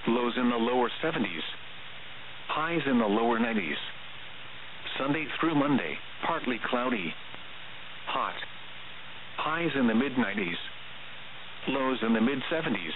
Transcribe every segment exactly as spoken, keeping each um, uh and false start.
lows in the lower seventies. Highs in the lower nineties. Sunday through Monday, partly cloudy. Hot. Highs in the mid nineties. Lows in the mid seventies.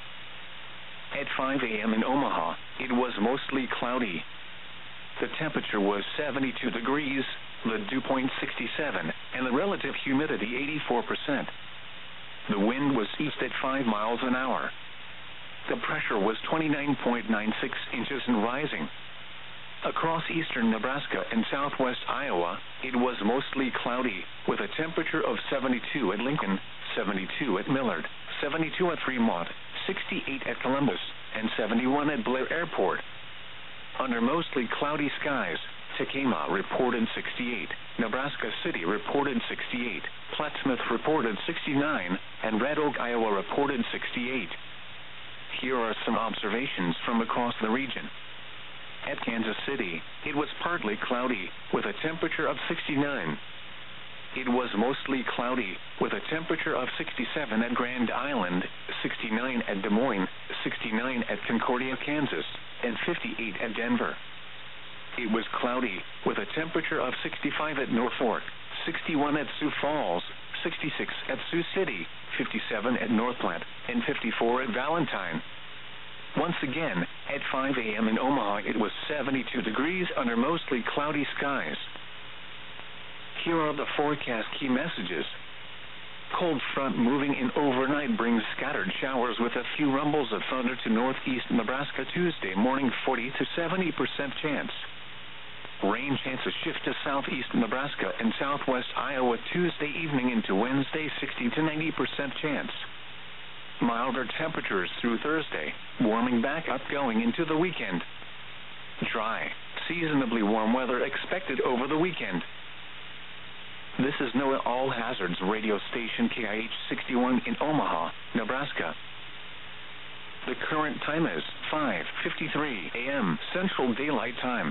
At five a m in Omaha, it was mostly cloudy. The temperature was seventy-two degrees, the dew point sixty-seven, and the relative humidity eighty-four percent. The wind was east at five miles an hour. The pressure was twenty-nine point nine six inches and rising. Across eastern Nebraska and southwest Iowa, it was mostly cloudy, with a temperature of seventy-two at Lincoln, seventy-two at Millard, seventy-two at Fremont, sixty-eight at Columbus, and seventy-one at Blair Airport. Under mostly cloudy skies, Tekamah reported sixty-eight, Nebraska City reported sixty-eight, Plattsmouth reported sixty-nine, and Red Oak, Iowa reported sixty-eight. Here are some observations from across the region. At Kansas City, it was partly cloudy, with a temperature of sixty-nine. It was mostly cloudy, with a temperature of sixty-seven at Grand Island, sixty-nine at Des Moines, sixty-nine at Concordia, Kansas, and fifty-eight at Denver. It was cloudy, with a temperature of sixty-five at Norfolk, sixty-one at Sioux Falls, sixty-six at Sioux City, fifty-seven at North Platte, and fifty-four at Valentine. Once again, at five a m in Omaha, it was seventy-two degrees under mostly cloudy skies. Here are the forecast key messages. Cold front moving in overnight brings scattered showers with a few rumbles of thunder to northeast Nebraska Tuesday morning, forty to seventy percent chance. Rain chances shift to southeast Nebraska and southwest Iowa Tuesday evening into Wednesday, sixty to ninety percent chance. Milder temperatures through Thursday, warming back up going into the weekend. Dry, seasonably warm weather expected over the weekend. This is NOAA All Hazards radio station K I H sixty-one in Omaha, Nebraska. The current time is five fifty-three a m Central Daylight Time.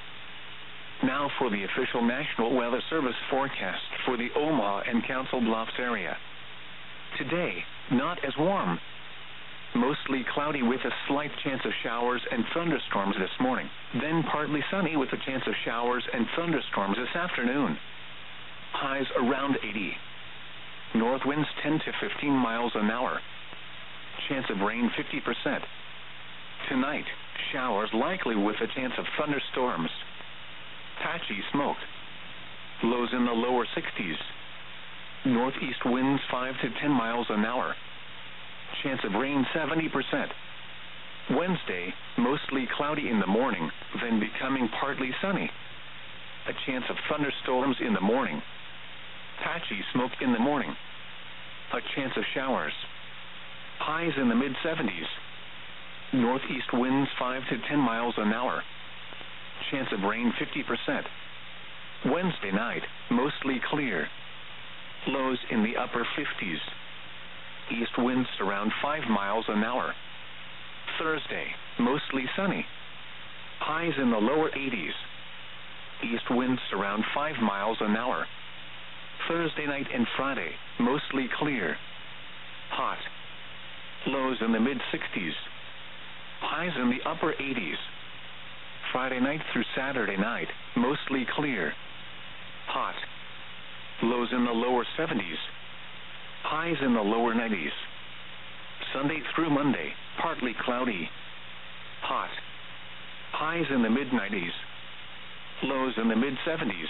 Now for the official National Weather Service forecast for the Omaha and Council Bluffs area. Today, not as warm. Mostly cloudy with a slight chance of showers and thunderstorms this morning, then partly sunny with a chance of showers and thunderstorms this afternoon. Highs around eighty. North winds ten to fifteen miles an hour. Chance of rain fifty percent. Tonight, showers likely with a chance of thunderstorms. Patchy smoke. Lows in the lower sixties. Northeast winds five to ten miles an hour. Chance of rain seventy percent. Wednesday, mostly cloudy in the morning, then becoming partly sunny. A chance of thunderstorms in the morning. Patchy smoke in the morning. A chance of showers. Highs in the mid seventies. Northeast winds five to ten miles an hour. Chance of rain fifty percent. Wednesday night, mostly clear. Lows in the upper fifties. East winds around five miles an hour. Thursday, mostly sunny. Highs in the lower eighties. East winds around five miles an hour. Thursday night and Friday, mostly clear. Hot. Lows in the mid sixties. Highs in the upper eighties. Friday night through Saturday night, mostly clear. Hot. Lows in the lower seventies. Highs in the lower nineties. Sunday through Monday, partly cloudy. Hot. Highs in the mid nineties. Lows in the mid seventies.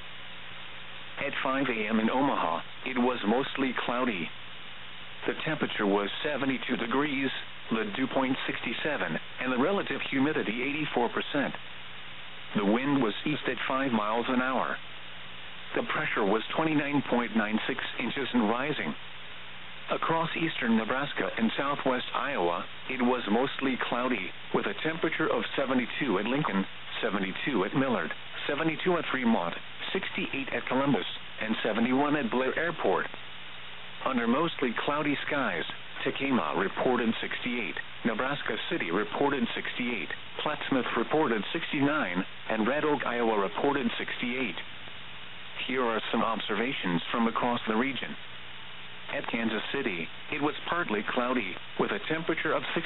At five a m in Omaha, it was mostly cloudy. The temperature was seventy-two degrees, the dew point sixty-seven, and the relative humidity eighty-four percent. The wind was east at five miles an hour. The pressure was twenty-nine point nine six inches and rising. Across eastern Nebraska and southwest Iowa, it was mostly cloudy, with a temperature of seventy-two at Lincoln, seventy-two at Millard, seventy-two at Fremont, sixty-eight at Columbus, and seventy-one at Blair Airport. Under mostly cloudy skies, Tekamah reported sixty-eight, Nebraska City reported sixty-eight, Plattsmouth reported sixty-nine, and Red Oak, Iowa reported sixty-eight. Here are some observations from across the region. At Kansas City, it was partly cloudy, with a temperature of